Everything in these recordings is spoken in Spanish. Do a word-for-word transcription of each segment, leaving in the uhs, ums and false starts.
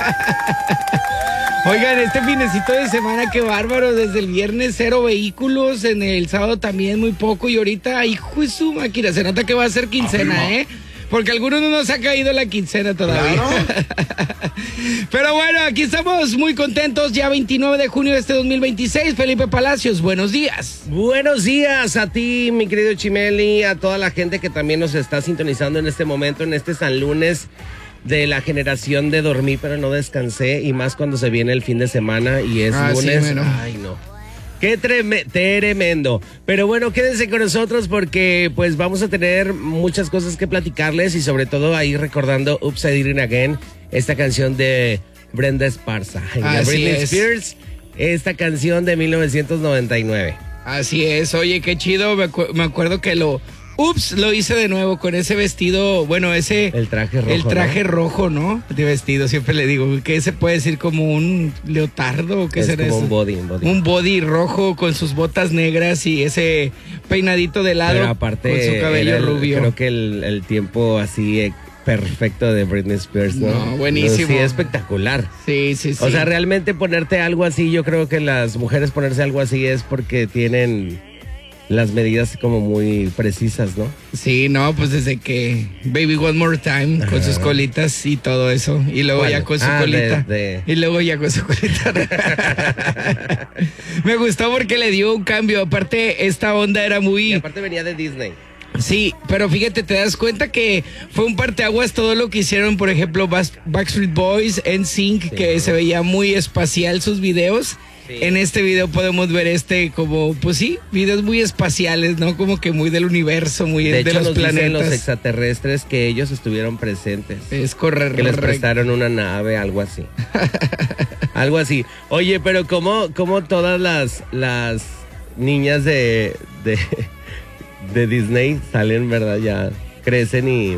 Oigan, este finecito de semana, qué bárbaro. Desde el viernes cero vehículos, en el sábado también muy poco. Y ahorita, hijo de su máquina, se nota que va a ser quincena, ¿eh? Porque a algunos no nos ha caído la quincena todavía. Claro. Pero bueno, aquí estamos muy contentos. Ya veintinueve de junio de este dos mil veintiséis. Felipe Palacios, buenos días. Buenos días a ti, mi querido Chimeli, a toda la gente que también nos está sintonizando en este momento, en este San Lunes de la generación de dormí pero no descansé, y más cuando se viene el fin de semana y es ah, lunes. Sí, bueno. Ay, no. Qué treme- tremendo. Pero bueno, quédense con nosotros porque pues vamos a tener muchas cosas que platicarles, y sobre todo ahí recordando Oops, I Did It Again, esta canción de Brenda Esparza. Así Britney es. Spears, esta canción de mil novecientos noventa y nueve. Así es, oye, qué chido. Me, acu- me acuerdo que lo... Ups, lo hice de nuevo con ese vestido, bueno, ese... El traje rojo, El traje ¿no? rojo, ¿no? De vestido, siempre le digo, que se puede decir como un leotardo, ¿o qué Es será como eso? un body, un body. Un body rojo con sus botas negras y ese peinadito de lado. Pero aparte, con su cabello era el- rubio. creo que el, el tiempo así eh, perfecto de Britney Spears, ¿no? No, buenísimo. Sí, espectacular. Sí, sí, sí. O sea, realmente ponerte algo así, yo creo que las mujeres ponerse algo así es porque tienen las medidas como muy precisas, ¿no? Sí, no, pues desde que Baby One More Time, con Ajá. sus colitas y todo eso. Y luego ¿Cuál? ya con su Ah, colita. de- de- Y luego ya con su colita. Me gustó porque le dio un cambio. Aparte, esta onda era Y muy... aparte venía de Disney. Sí, pero fíjate, te das cuenta que fue un parteaguas todo lo que hicieron, por ejemplo, Bas- Backstreet Boys, N Sync, Sí. que se veía muy espacial sus videos. Sí. En este video podemos ver este como, pues sí, videos muy espaciales, ¿no? Como que muy del universo, muy De de, hecho, los nos dicen planetas. los extraterrestres que ellos estuvieron presentes. Es correcto. Que les prestaron una nave, algo así. Algo así. Oye, pero ¿cómo, cómo todas las, las niñas de, de, de Disney salen, verdad? Ya crecen y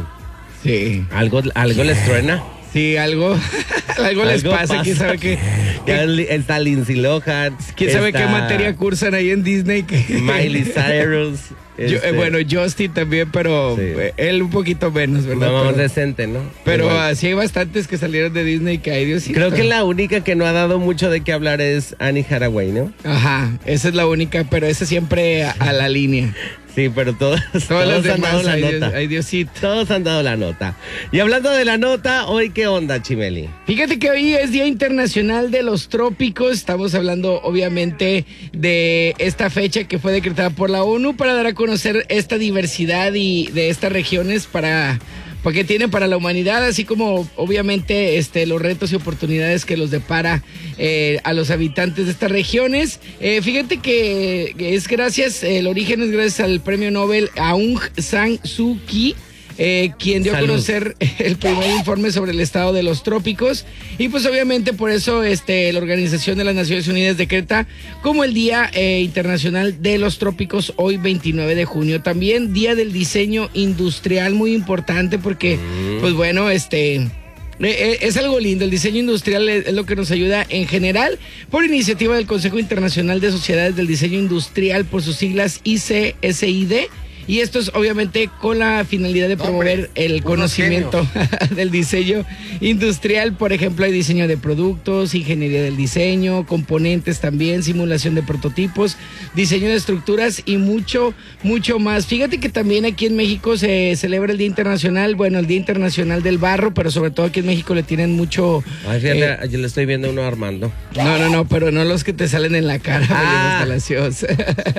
Sí. algo, algo les truena. Sí, algo, algo les Algo pasa, quién sabe qué, Ya qué- li- está Lindsay Lohan. quién sabe qué está materia cursan ahí en Disney. Que... Miley Cyrus. Yo, este, eh, bueno, Justin también, pero Sí. eh, él un poquito menos, ¿verdad? no, más pero decente, ¿no? pero Igual. así hay bastantes que salieron de Disney que hay Dios. Creo que la única que no ha dado mucho de qué hablar es Annie Hathaway, ¿no? Ajá, esa es la única, pero esa siempre a, a la línea. Sí, pero todos, Todas todos las han dado demás, la ay, Dios- nota. ay, Diosito. Todos han dado la nota. Y hablando de la nota, hoy qué onda, Chimeli. Fíjate que hoy es Día Internacional de los Trópicos. Estamos hablando, obviamente, de esta fecha que fue decretada por la ONU para dar a conocer esta diversidad y de estas regiones para, para que tiene para la humanidad, así como, obviamente, este, los retos y oportunidades que los depara eh, a los habitantes de estas regiones. Eh, fíjate que, que es gracias, el origen es gracias al premio Nobel Aung San Suu Kyi. Eh, quien dio Salud. a conocer el primer informe sobre el estado de los trópicos, y pues obviamente por eso este la Organización de las Naciones Unidas decreta como el Día eh, Internacional de los Trópicos hoy veintinueve de junio. También Día del Diseño Industrial, muy importante porque Mm. pues bueno, este eh, eh, es algo lindo. El diseño industrial es, es lo que nos ayuda en general por iniciativa del Consejo Internacional de Sociedades del Diseño Industrial, por sus siglas I C S I D. Y esto es obviamente con la finalidad de promover el conocimiento del diseño industrial. Por ejemplo, hay diseño de productos, ingeniería del diseño, componentes también, simulación de prototipos, diseño de estructuras y mucho, mucho más. Fíjate que también aquí en México se celebra el Día Internacional, bueno, el Día Internacional del Barro, pero sobre todo aquí en México le tienen mucho... Ay, fíjate, eh, yo le estoy viendo uno a Armando. no, no, no, pero no los que te salen en la cara, Ah. Palacios. Se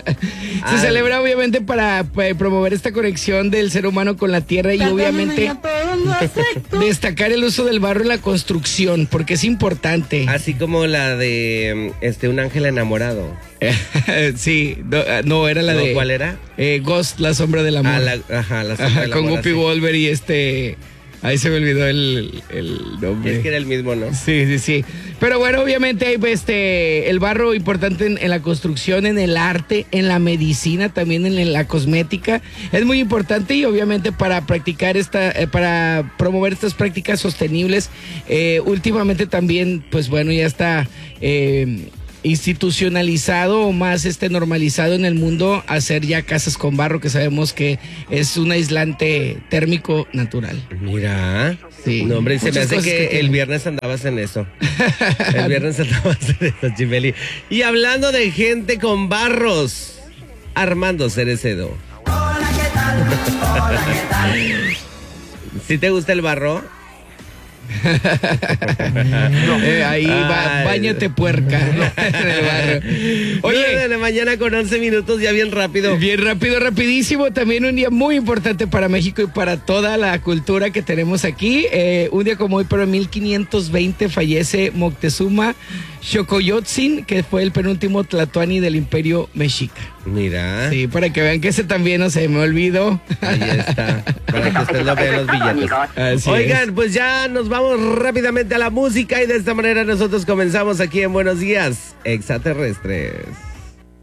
Ah. celebra obviamente para pues, promover esta conexión del ser humano con la tierra y obviamente destacar el uso del barro en la construcción, porque es importante. Así como la de este un ángel enamorado. Sí, no, no, era la ¿No? de... ¿Cuál era? Eh, Ghost, la sombra del amor. Ah, la, ajá, la sombra Ajá, del con amor, Guppy así. Wolver y este... Ahí se me olvidó el, el nombre. Es que era el mismo, ¿no? Sí, sí, sí. Pero bueno, obviamente hay este el barro importante en, en la construcción, en el arte, en la medicina, también en, en la cosmética. Es muy importante y obviamente para practicar esta, eh, para promover estas prácticas sostenibles, eh, últimamente también, pues bueno, ya está. Eh, institucionalizado o más este normalizado en el mundo hacer ya casas con barro, que sabemos que es un aislante térmico natural. Mira. Sí. No, hombre, se me Muchas hace cosas que, que el viernes andabas en eso. El viernes andabas en eso, Chimeli. Y hablando de gente con barros, Armando Cerecedo. Hola, ¿qué tal? Hola, ¿qué tal? ¿Sí te gusta el barro? Eh, ahí va, Ay. báñate puerca. En el barro. Oye, Oye, de la mañana con once minutos, ya bien rápido. bien rápido, rapidísimo. También un día muy importante para México y para toda la cultura que tenemos aquí. Eh, un día como hoy, pero en mil quinientos veinte fallece Moctezuma Xocoyotzin, que fue el penúltimo tlatoani del Imperio Mexica. Mira. Sí, para que vean que ese también no se me olvidó. Ahí está. Para que usted lo vea en los billetes. Así Oigan, es. pues ya nos vamos rápidamente a la música y de esta manera nosotros comenzamos aquí en Buenos Días, Extraterrestres.